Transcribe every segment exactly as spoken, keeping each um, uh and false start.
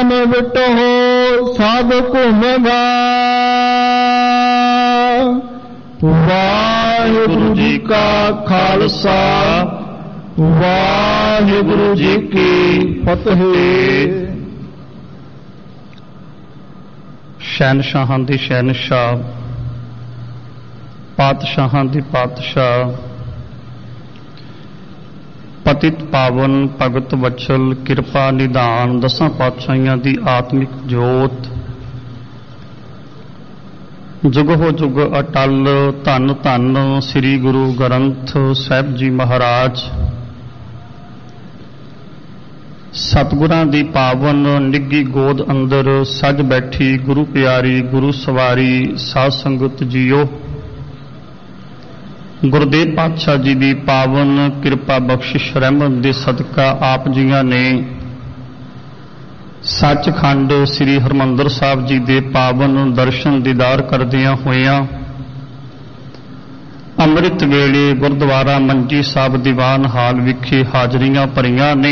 ਨਾਮ ਵਿਟੋ ਸਭ ਘੁਮਗਾ। ਵਾਹਿਗੁਰੂ ਜੀ ਕਾ ਖਾਲਸਾ ਵਾਹਿਗੁਰੂ ਜੀ ਕੀ ਫਤਿਹ। ਸ਼ਹਿਨਸ਼ਾਹਾਂ ਦੀ ਸ਼ਹਿਨਸ਼ਾਹ, ਪਾਤਸ਼ਾਹਾਂ ਦੀ ਪਾਤਸ਼ਾਹ, ਪਤਿਤ ਪਾਵਨ ਭਗਤ ਵਛਲ ਕਿਰਪਾ ਨਿਧਾਨ, ਦਸਾਂ ਪਾਤਸ਼ਾਹੀਆਂ ਦੀ ਆਤਮਿਕ ਜੋਤ, ਜੁਗ ਹੋ ਜੁਗ ਅਟਲ। ਧੰਨ ਧੰਨ ਸ੍ਰੀ ਗੁਰੂ ਗ੍ਰੰਥ ਸਾਹਿਬ ਜੀ ਮਹਾਰਾਜ। ਸਤਿਗੁਰਾਂ ਦੀ ਪਾਵਨ ਨਿੱਘੀ ਗੋਦ ਅੰਦਰ ਸੱਜ ਬੈਠੀ ਗੁਰੂ ਪਿਆਰੀ ਗੁਰੂ ਸਵਾਰੀ ਸਾਧ ਸੰਗਤ ਜੀਓ, ਗੁਰਦੇਵ ਪਾਤਸ਼ਾਹ ਜੀ ਦੀ ਪਾਵਨ ਕਿਰਪਾ ਬਖਸ਼ਿਸ਼ ਰਹਿਮਤ ਦੇ ਸਦਕਾ ਆਪ ਜੀਆਂ ਨੇ ਸੱਚਖੰਡ ਸ੍ਰੀ ਹਰਿਮੰਦਰ ਸਾਹਿਬ ਜੀ ਦੇ ਪਾਵਨ ਦਰਸ਼ਨ ਦੀਦਾਰ ਕਰਦਿਆਂ ਹੋਇਆਂ ਅੰਮ੍ਰਿਤ ਵੇਲੇ ਗੁਰਦੁਆਰਾ ਮੰਜੀ ਸਾਹਿਬ ਦੀਵਾਨ ਹਾਲ ਵਿਖੇ ਹਾਜ਼ਰੀਆਂ ਭਰੀਆਂ ਨੇ।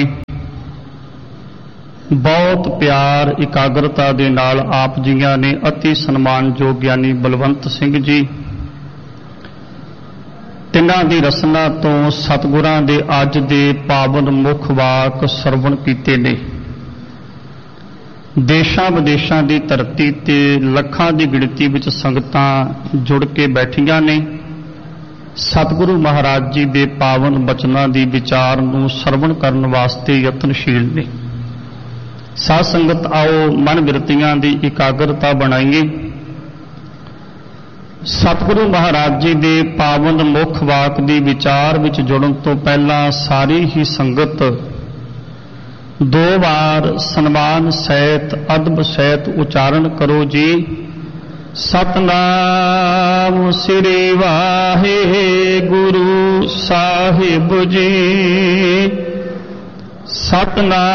ਬਹੁਤ ਪਿਆਰ ਇਕਾਗਰਤਾ ਦੇ ਨਾਲ ਆਪ ਜੀਆਂ ਨੇ ਅਤੀ ਸਨਮਾਨਯੋਗ ਗਿਆਨੀ ਬਲਵੰਤ ਸਿੰਘ ਜੀ, ਤਿੰਨਾਂ ਦੀ ਰਸਨਾ ਤੋਂ ਸਤਿਗੁਰਾਂ ਦੇ ਅੱਜ ਦੇ ਪਾਵਨ ਮੁੱਖ ਵਾਕ ਸਰਵਣ ਕੀਤੇ ਨੇ। ਦੇਸ਼ਾਂ ਵਿਦੇਸ਼ਾਂ ਦੀ ਧਰਤੀ ਤੇ ਲੱਖਾਂ ਦੀ ਗਿਣਤੀ ਵਿੱਚ ਸੰਗਤਾਂ ਜੁੜ ਕੇ ਬੈਠੀਆਂ ਨੇ। ਸਤਿਗੁਰੂ ਮਹਾਰਾਜ ਜੀ ਦੇ ਪਾਵਨ ਬਚਨਾਂ ਦੀ ਵਿਚਾਰ ਨੂੰ ਸਰਵਣ ਕਰਨ ਵਾਸਤੇ ਯਤਨਸ਼ੀਲ ਨੇ। ਸਾਧ ਸੰਗਤ ਆਓ ਮਨ ਬਿਰਤੀਆਂ ਦੀ ਇਕਾਗਰਤਾ ਬਣਾਈਏ। ਸਤਿਗੁਰੂ ਮਹਾਰਾਜ ਜੀ ਦੇ ਪਾਵਨ ਮੁੱਖ ਵਾਕ ਦੀ ਵਿਚਾਰ ਵਿੱਚ ਜੁੜਨ ਤੋਂ ਪਹਿਲਾਂ ਸਾਰੀ ਹੀ ਸੰਗਤ ਦੋ ਵਾਰ ਸਨਮਾਨ ਸਹਿਤ ਅਦਬ ਸਹਿਤ ਉਚਾਰਨ ਕਰੋ ਜੀ। ਸਤਨਾਮ ਸ੍ਰੀ ਵਾਹਿਗੁਰੂ ਸਾਹਿਬ ਜੀ। ਸਤਨਾਮ